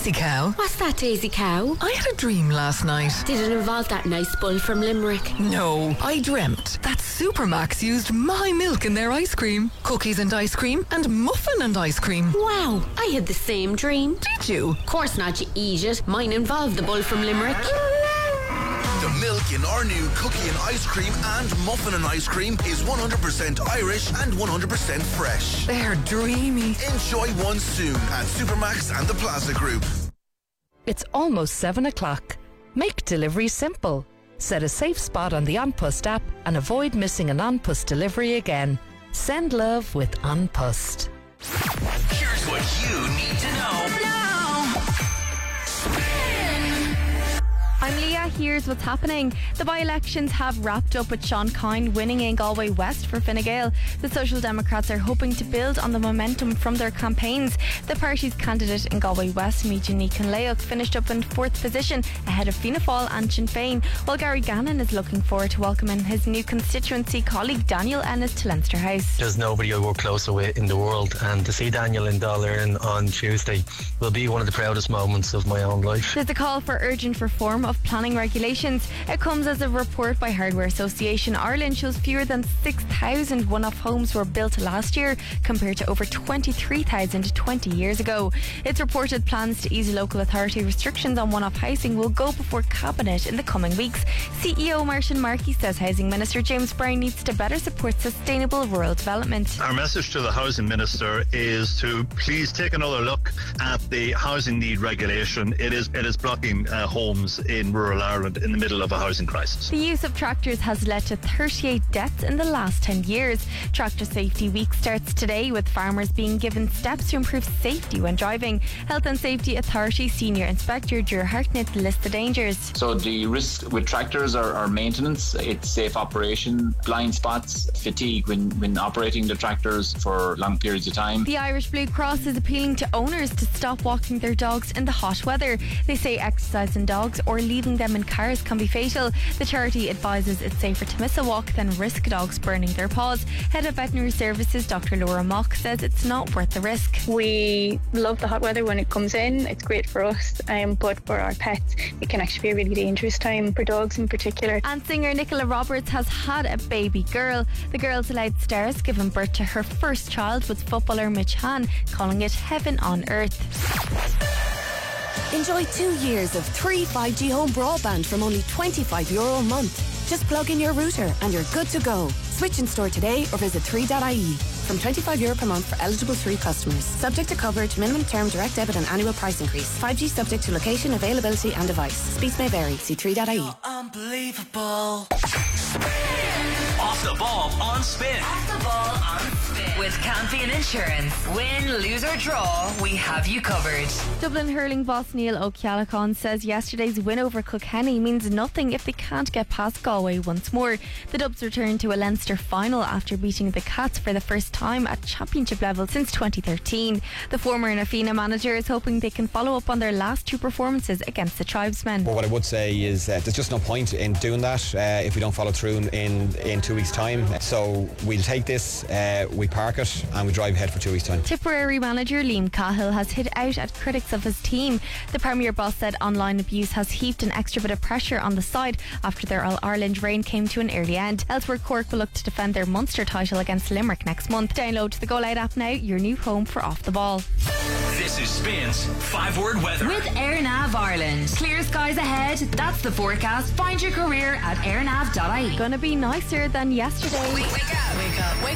Daisy Cow. What's that, Daisy Cow? I had a dream last night. Did it involve that nice bull from Limerick? No, I dreamt that Supermax used my milk in their ice cream. Cookies and ice cream and muffin and ice cream. Wow, I had the same dream. Did you? Of course not, you eat it. Mine involved the bull from Limerick. The milk in our new cookie and ice cream and muffin and ice cream is 100% Irish and 100% fresh. They're dreamy. Enjoy one soon at Supermax and the Plaza Group. It's almost 7 o'clock. Make delivery simple. Set a safe spot on the An Post app and avoid missing an An Post delivery again. Send love with An Post. Here's what you need to know now. I'm Leah, here's what's happening. The by-elections have wrapped up with Sean Kine winning in Galway West for Fine Gael. The Social Democrats are hoping to build on the momentum from their campaigns. The party's candidate in Galway West, Mijini Conleoch, finished up in 4th position ahead of Fianna Fáil and Sinn Féin, while Gary Gannon is looking forward to welcoming his new constituency colleague Daniel Ennis to Leinster House. There's nobody I work closer with in the world, and to see Daniel in Dáil on Tuesday will be one of the proudest moments of my own life. There's a call for urgent reform of planning regulations. It comes as a report by Hardware Association Ireland shows fewer than 6,000 one-off homes were built last year compared to over 23,000 20 years ago. It's reported plans to ease local authority restrictions on one-off housing will go before Cabinet in the coming weeks. CEO Martin Markey says Housing Minister James Browne needs to better support sustainable rural development. Our message to the Housing Minister is to please take another look at the housing need regulation. It is blocking homes in rural Ireland in the middle of a housing crisis. The use of tractors has led to 38 deaths in the last 10 years. Tractor Safety Week starts today with farmers being given steps to improve safety when driving. Health and Safety Authority Senior Inspector Drew Hartnett lists the dangers. So the risk with tractors are maintenance, it's safe operation, blind spots, fatigue when operating the tractors for long periods of time. The Irish Blue Cross is appealing to owners to stop walking their dogs in the hot weather. They say exercising dogs or leaving them in cars can be fatal. The charity advises it's safer to miss a walk than risk dogs burning their paws. Head of Veterinary Services Dr. Laura Mock says it's not worth the risk. We love the hot weather when it comes in. It's great for us, but for our pets it can actually be a really dangerous time, for dogs in particular. And singer Nicola Roberts has had a baby girl. The Girls Aloud star has given birth to her first child with footballer Mitch Hann, calling it heaven on earth. Enjoy 2 years of 3 5G home broadband from only €25 a month. Just plug in your router and you're good to go. Switch in store today or visit 3.ie. From €25 per month for eligible 3 customers. Subject to coverage, minimum term, direct debit and annual price increase. 5G subject to location, availability and device. Speeds may vary. See 3.ie. Unbelievable. Off the ball on Spin. Off the ball on Spin. With Campion Insurance. Win, lose or draw, we have you covered. Dublin hurling boss Neil O'Callaghan says yesterday's win over Kilkenny means nothing if they can't get past Galway once more. The Dubs return to a Leinster final after beating the Cats for the first time at championship level since 2013. The former Nafina manager is hoping they can follow up on their last 2 performances against the Tribesmen. Well, what I would say is there's just no point in doing that if we don't follow through in 2 weeks' time. So we'll take this, we park it and we drive ahead for 2 weeks' time. Tipperary manager Liam Cahill has hit out at critics of his team. The Premier boss said online abuse has heaped an extra bit of pressure on the side after their All-Ireland reign came to an early end. Elsewhere, Cork will look to defend their Munster title against Limerick next month. Download the Go Loud app now, your new home for Off the Ball. This is Spin's 5-word weather. With AirNav Ireland. Clear skies ahead. That's the forecast. Find your career at airnav.ie. Gonna be nicer than yesterday. Wake up.